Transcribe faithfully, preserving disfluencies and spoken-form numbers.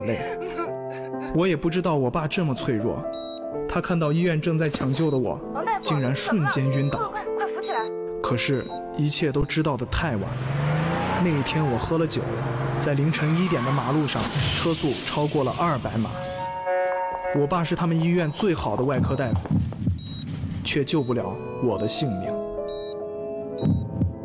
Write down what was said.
泪。我也不知道我爸这么脆弱，他看到医院正在抢救的我，竟然瞬间晕倒。 快快扶起来！ 可是，一切都知道得太晚。那一天我喝了酒，在凌晨一点的马路上，车速超过了二百码。我爸是他们医院最好的外科大夫，却救不了我的性命。